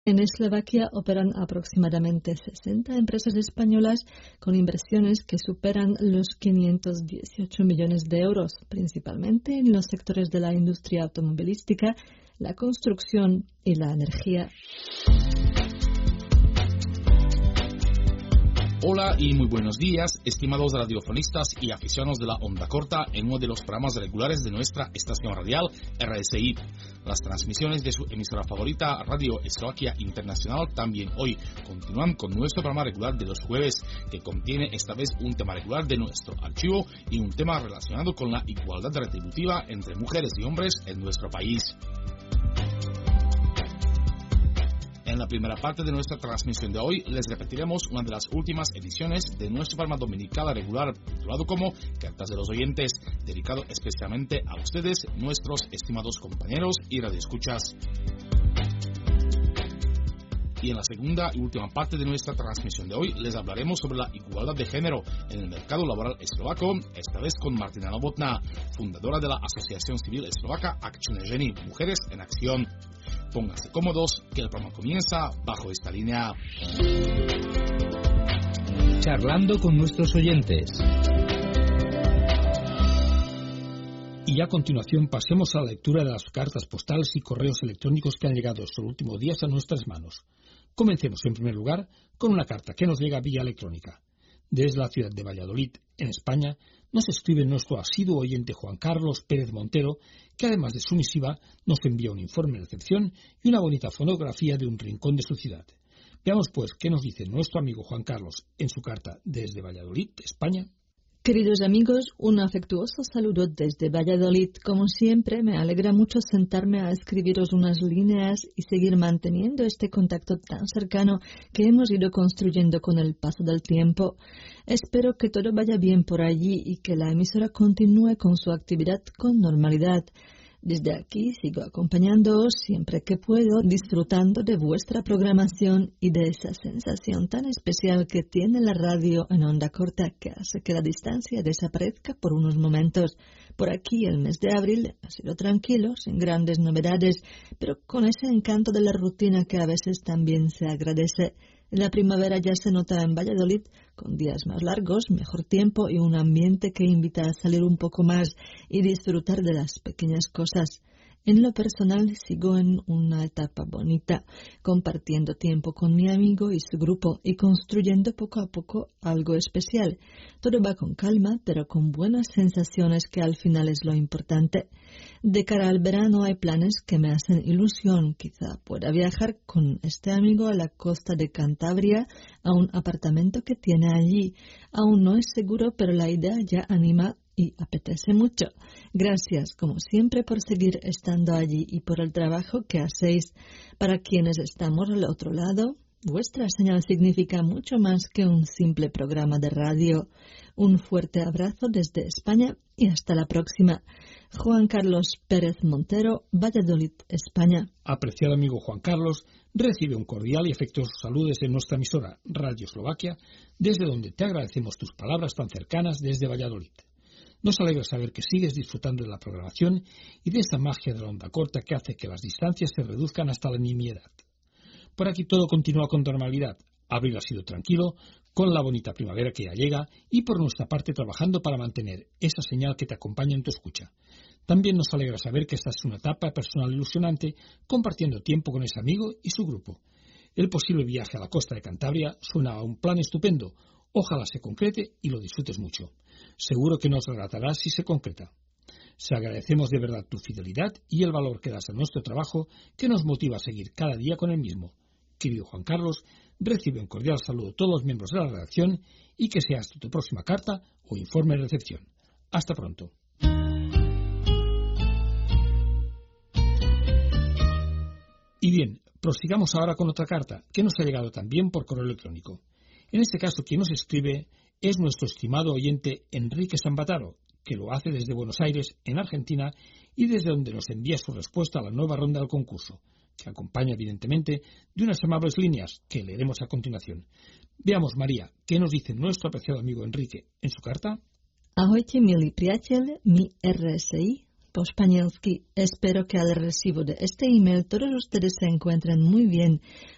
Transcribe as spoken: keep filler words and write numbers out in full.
En Eslovaquia operan aproximadamente sesenta empresas españolas con inversiones que superan los quinientos dieciocho millones de euros, principalmente en los sectores de la industria automovilística, la construcción y la energía. Hola y muy buenos días, estimados radiofonistas y aficionados de la onda corta en uno de los programas regulares de nuestra estación radial R S I. Las transmisiones de su emisora favorita, Radio Eslovaquia Internacional, también hoy continúan con nuestro programa regular de los jueves, que contiene esta vez un tema regular de nuestro archivo y un tema relacionado con la igualdad retributiva entre mujeres y hombres en nuestro país. En la primera parte de nuestra transmisión de hoy les repetiremos una de las últimas ediciones de nuestro programa dominical regular titulado como Cartas de los Oyentes, dedicado especialmente a ustedes, nuestros estimados compañeros y radioescuchas. Y en la segunda y última parte de nuestra transmisión de hoy les hablaremos sobre la igualdad de género en el mercado laboral eslovaco, esta vez con Martina Novotná, fundadora de la Asociación Civil Eslovaca Akčné ženy, Mujeres en Acción. Pónganse cómodos, que el programa comienza bajo esta línea. Charlando con nuestros oyentes. Y a continuación pasemos a la lectura de las cartas postales y correos electrónicos que han llegado estos últimos días a nuestras manos. Comencemos en primer lugar con una carta que nos llega vía electrónica. Desde la ciudad de Valladolid, en España, nos escribe nuestro asiduo oyente Juan Carlos Pérez Montero, que además de su misiva nos envía un informe de recepción y una bonita fotografía de un rincón de su ciudad. Veamos pues qué nos dice nuestro amigo Juan Carlos en su carta desde Valladolid, España. Queridos amigos, un afectuoso saludo desde Valladolid. Como siempre, me alegra mucho sentarme a escribiros unas líneas y seguir manteniendo este contacto tan cercano que hemos ido construyendo con el paso del tiempo. Espero que todo vaya bien por allí y que la emisora continúe con su actividad con normalidad. Desde aquí sigo acompañándoos siempre que puedo, disfrutando de vuestra programación y de esa sensación tan especial que tiene la radio en onda corta, que hace que la distancia desaparezca por unos momentos. Por aquí el mes de abril ha sido tranquilo, sin grandes novedades, pero con ese encanto de la rutina que a veces también se agradece. La primavera ya se nota en Valladolid, con días más largos, mejor tiempo y un ambiente que invita a salir un poco más y disfrutar de las pequeñas cosas. En lo personal sigo en una etapa bonita, compartiendo tiempo con mi amigo y su grupo y construyendo poco a poco algo especial. Todo va con calma, pero con buenas sensaciones, que al final es lo importante. De cara al verano hay planes que me hacen ilusión. Quizá pueda viajar con este amigo a la costa de Cantabria, a un apartamento que tiene allí. Aún no es seguro, pero la idea ya anima y apetece mucho. Gracias, como siempre, por seguir estando allí y por el trabajo que hacéis. Para quienes estamos al otro lado, vuestra señal significa mucho más que un simple programa de radio. Un fuerte abrazo desde España y hasta la próxima. Juan Carlos Pérez Montero, Valladolid, España. Apreciado amigo Juan Carlos, recibe un cordial y afectuoso saludo desde nuestra emisora Radio Eslovaquia, desde donde te agradecemos tus palabras tan cercanas desde Valladolid. Nos alegra saber que sigues disfrutando de la programación y de esta magia de la onda corta que hace que las distancias se reduzcan hasta la nimiedad. Por aquí todo continúa con normalidad. Abril ha sido tranquilo, con la bonita primavera que ya llega y por nuestra parte trabajando para mantener esa señal que te acompaña en tu escucha. También nos alegra saber que esta es una etapa personal ilusionante, compartiendo tiempo con ese amigo y su grupo. El posible viaje a la costa de Cantabria suena a un plan estupendo. Ojalá se concrete y lo disfrutes mucho. Seguro que nos relatarás si se concreta. Se agradecemos de verdad tu fidelidad y el valor que das a nuestro trabajo, que nos motiva a seguir cada día con el mismo. Querido Juan Carlos, recibe un cordial saludo a todos los miembros de la redacción y que sea hasta tu próxima carta o informe de recepción. Hasta pronto. Y bien, prosigamos ahora con otra carta que nos ha llegado también por correo electrónico. En este caso, quien nos escribe es nuestro estimado oyente Enrique Sambataro, que lo hace desde Buenos Aires, en Argentina, y desde donde nos envía su respuesta a la nueva ronda del concurso, que acompaña evidentemente de unas amables líneas que leeremos a continuación. Veamos, María, qué nos dice nuestro apreciado amigo Enrique en su carta. Ahojte, milí priatelé, mi R S I, po španělsky. Espero que al recibo de este email todos ustedes se encuentren muy bien.